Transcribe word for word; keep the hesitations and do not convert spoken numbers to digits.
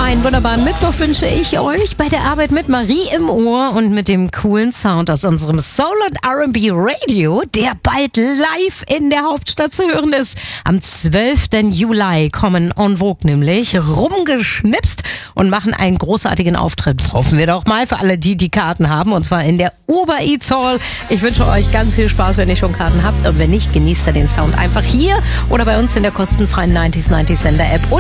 Einen wunderbaren Mittwoch wünsche ich euch bei der Arbeit mit Marie im Ohr und mit dem coolen Sound aus unserem Soul und R and B Radio, der bald live in der Hauptstadt zu hören ist. Am zwölften Juli kommen En Vogue nämlich rumgeschnipst und machen einen großartigen Auftritt. Hoffen wir doch mal für alle, die die Karten haben, und zwar in der Uber Eats Hall. Ich wünsche euch ganz viel Spaß, wenn ihr schon Karten habt, und wenn nicht, genießt ihr den Sound einfach hier oder bei uns in der kostenfreien neunzig neunzig Sender App.